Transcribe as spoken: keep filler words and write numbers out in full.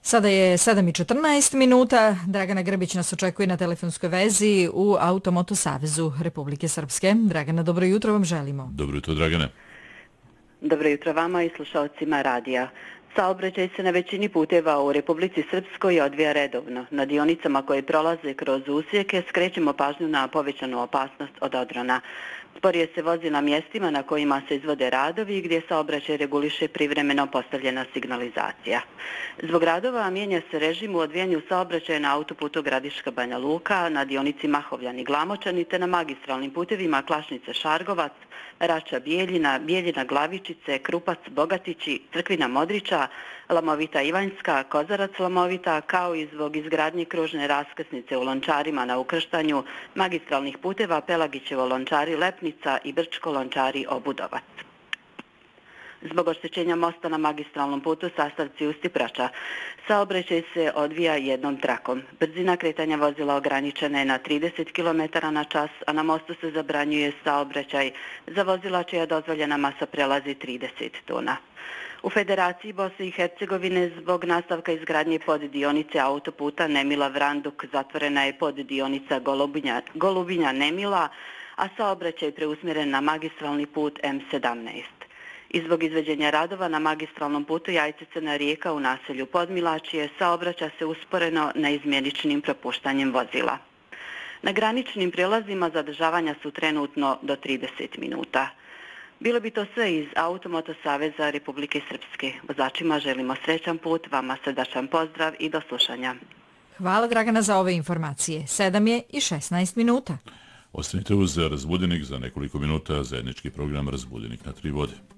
Sada je sedam i četrnaest minuta. Dragana Grbić nas očekuje na telefonskoj vezi u Automoto Savezu Republike Srpske. Dragana, dobro jutro vam želimo. Dobro jutro, Dragane. Dobro jutro vama i slušalcima radija. Saobraćaj se na većini puteva u Republici Srpskoj odvija redovno. Na dionicama koje prolaze kroz usjeke skrećemo pažnju na povećanu opasnost od odrona. Sporije se vozi na mjestima na kojima se izvode radovi gdje saobraćaj reguliše privremeno postavljena signalizacija. Zbog radova mijenja se režim u odvijanju saobraćaja na autoputu Gradiška Banja Luka, na dionici Mahovljani Glamočani te na magistralnim putevima Klašnice Šargovac, Rača Bijeljina, Bijeljina Glavičice, Krupac Bogatići, Crkvina Modrića, Lamovita Ivanjska, Kozarac Lamovita, kao i zbog izgradnje kružne raskrsnice u Lončarima na ukrštanju magistralnih puteva Pelagićevo Lončari Lepnica i Brčko Lončari Obudovac. Zbog oštećenja mosta na magistralnom putu sastavci Ustiprača, saobraćaj se odvija jednom trakom. Brzina kretanja vozila ograničena je na trideset kilometara na čas, a na mostu se zabranjuje saobraćaj za vozila čija dozvoljena masa prelazi trideset tona. U Federaciji Bosne i Hercegovine zbog nastavka izgradnje poddionice autoputa Nemila-Vranduk zatvorena je poddionica Golubinja-Nemila, a saobraćaj preusmjeren na magistralni put M sedamnaest. I zbog izveđenja radova na magistralnom putu Jajcecena Rijeka u naselju Podmilačije saobraća se usporeno neizmjeničnim propuštanjem vozila. Na graničnim prijelazima zadržavanja su trenutno do trideset minuta. Bilo bi to sve iz Automoto Saveza Republike Srpske. Vozačima želimo srećan put, vama srdačan pozdrav i do slušanja. Hvala Dragana za ove informacije. sedam je i šesnaest minuta. Ostanite uz Razbudenik za nekoliko minuta, zajednički program Razbudenik na tri vode.